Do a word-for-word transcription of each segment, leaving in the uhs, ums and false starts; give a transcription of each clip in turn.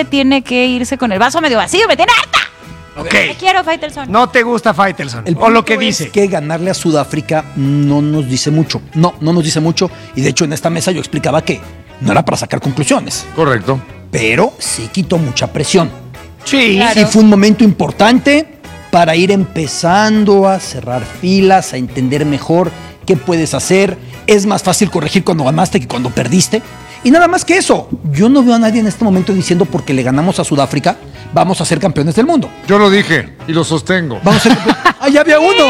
Chile tiene que irse con el vaso medio vacío, me tiene harta. Okay. Te quiero, Faitelson. No te gusta Faitelson. El o lo que dice. Es que ganarle a Sudáfrica no nos dice mucho. No, no nos dice mucho. Y de hecho en esta mesa yo explicaba que no era para sacar conclusiones. Correcto. Pero sí quitó mucha presión. Sí. Claro. Y fue un momento importante para ir empezando a cerrar filas, a entender mejor qué puedes hacer. Es más fácil corregir cuando ganaste que cuando perdiste. Y nada más que eso, yo no veo a nadie en este momento diciendo porque le ganamos a Sudáfrica, vamos a ser campeones del mundo. Yo lo dije y lo sostengo. Vamos a ser campeones. ¡Ah, ya había uno!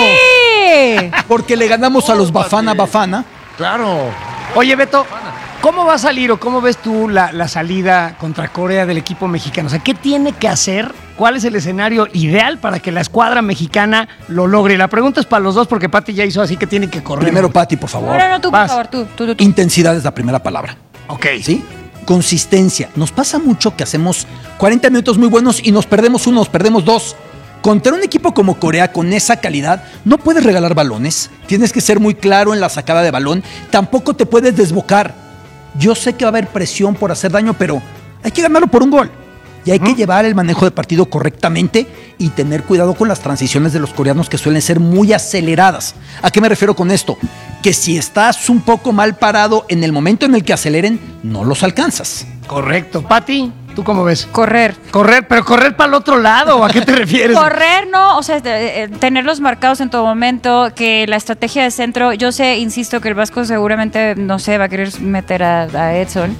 Sí. Porque le ganamos a los Bafana Bafana. Claro. Oye, Beto, ¿cómo va a salir o cómo ves tú la, la salida contra Corea del equipo mexicano? O sea, ¿qué tiene que hacer? ¿Cuál es el escenario ideal para que la escuadra mexicana lo logre? La pregunta es para los dos porque Pati ya hizo así que tiene que correr. Primero, Pati, por favor. No, no, no, tú, por Vas. favor, tú, tú, tú. tú. Intensidad es la primera palabra. Ok. ¿Sí? Consistencia. Nos pasa mucho que hacemos cuarenta minutos muy buenos y nos perdemos uno, nos perdemos dos. Contra un equipo como Corea con esa calidad, no puedes regalar balones. Tienes que ser muy claro en la sacada de balón. Tampoco te puedes desbocar. Yo sé que va a haber presión por hacer daño, pero hay que ganarlo por un gol. Y hay que llevar el manejo de partido correctamente y tener cuidado con las transiciones de los coreanos que suelen ser muy aceleradas. ¿A qué me refiero con esto? Que si estás un poco mal parado en el momento en el que aceleren, no los alcanzas. Correcto. Pati, ¿tú cómo ves? Correr. Correr, pero correr para el otro lado, ¿o a qué te refieres? Correr, no, o sea, eh, eh, tenerlos marcados en todo momento, que la estrategia de centro, yo sé, insisto, que el Vasco seguramente, no sé, va a querer meter a, a Edson.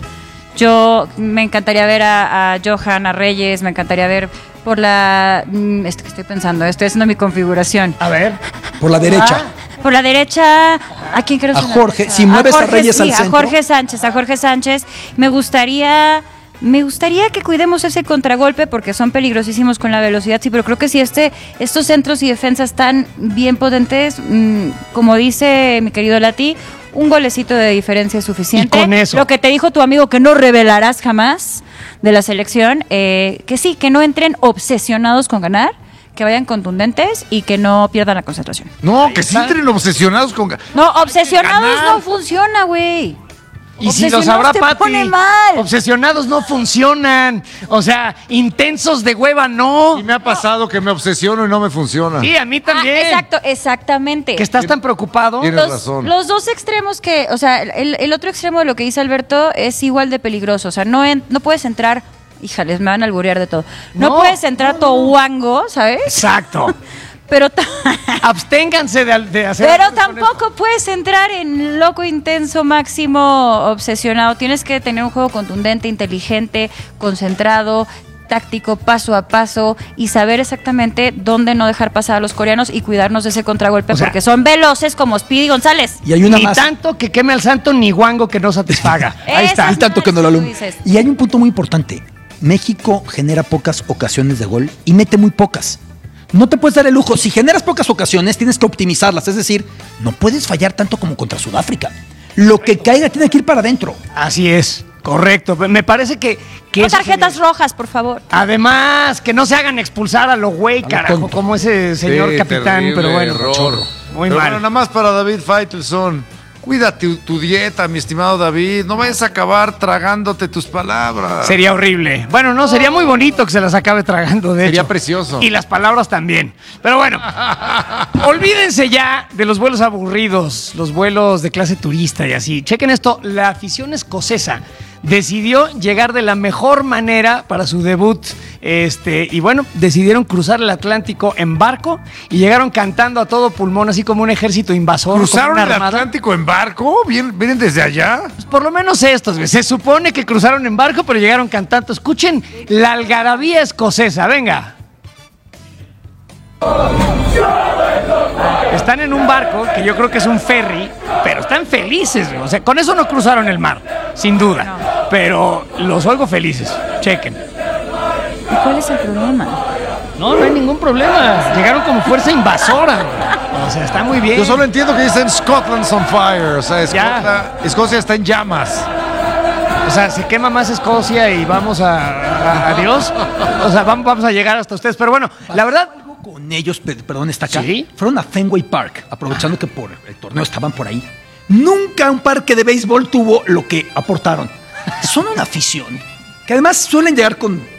Yo me encantaría ver a, a Johan, a Reyes, me encantaría ver por la... mm, Esto que estoy pensando, estoy haciendo mi configuración. A ver. Por la derecha. Por la derecha, ¿a quién crees? A Jorge, si mueves a Reyes sí, al centro. A Jorge Sánchez, a Jorge Sánchez. Me gustaría... Me gustaría que cuidemos ese contragolpe porque son peligrosísimos con la velocidad, sí, pero creo que si este, estos centros y defensas están bien potentes, mmm, como dice mi querido Lati, un golecito de diferencia es suficiente. Y con eso. Lo que te dijo tu amigo que no revelarás jamás de la selección, eh, que sí, que no entren obsesionados con ganar, que vayan contundentes y que no pierdan la concentración. No, que sí entren obsesionados con... No, obsesionados ganar. no funciona, güey. Y si lo sabrá Obsesionados te Pati, pone mal. obsesionados no funcionan. O sea, intensos de hueva no. Y me ha pasado que me obsesiono y no me funciona. Sí, a mí también. Ah, exacto, exactamente. Que estás tan preocupado. Tienes los, razón. los dos extremos que, o sea, el, el otro extremo de lo que dice Alberto es igual de peligroso. O sea, no, en- no puedes entrar, híjales, me van a alburear de todo. No, No, puedes entrar todo guango, ¿sabes? Exacto. Pero, ta- Absténganse de, de hacer. pero tampoco puedes entrar en loco, intenso, máximo, obsesionado. Tienes que tener un juego contundente, inteligente, concentrado, táctico, paso a paso y saber exactamente dónde no dejar pasar a los coreanos y cuidarnos de ese contragolpe O sea, porque son veloces como Speedy González. Y hay una Ni más. tanto que queme al santo ni guango que no satisfaga. Ahí Esa está. Y tanto que no lo Tú alum- dices. Y hay un punto muy importante. México genera pocas ocasiones de gol y mete muy pocas. No te puedes dar el lujo. Si generas pocas ocasiones, tienes que optimizarlas. Es decir, no puedes fallar tanto como contra Sudáfrica. Lo que caiga tiene que ir para adentro. Así es. Correcto. Me parece que. que No eso tarjetas sería- rojas, por favor. Además, que no se hagan expulsar a lo güey, lo carajo, tonto. como ese señor Sí, capitán, terrible pero bueno. error. Muy Pero mal. bueno, nada más para David Faitelson. Cuídate tu, tu dieta, mi estimado David. No vayas a acabar tragándote tus palabras. Sería horrible. Bueno, no, sería muy bonito que se las acabe tragando, de Sería hecho. precioso. Y las palabras también. Pero bueno, olvídense ya de los vuelos aburridos, los vuelos de clase turista y así. Chequen esto, la afición escocesa decidió llegar de la mejor manera para su debut. Este, y bueno, decidieron cruzar el Atlántico en barco y llegaron cantando a todo pulmón, así como un ejército invasor. como ¿Cruzaron una el armada. Atlántico en barco? ¿Vienen, vienen desde allá? Pues por lo menos estos, güey. Se supone que cruzaron en barco, pero llegaron cantando. Escuchen la algarabía escocesa, venga. Están en un barco, que yo creo que es un ferry, pero están felices, güey. O sea, con eso no cruzaron el mar, sin duda. Pero los oigo felices. Chequen. ¿Y cuál es el problema? No, no hay ningún problema. Llegaron como fuerza invasora, güey. O sea, está muy bien. Yo solo entiendo que dicen Scotland's on fire. O sea, Ya. Escocia, Escocia está en llamas. O sea, se quema más Escocia y vamos a, a- a Dios. O sea, vamos, vamos a llegar hasta ustedes. Pero bueno, la verdad, Con ellos, pe- perdón, está acá. ¿Sí? Fueron a Fenway Park, aprovechando que por el torneo estaban por ahí. Nunca un parque de béisbol tuvo lo que aportaron. Son una afición que además suelen llegar con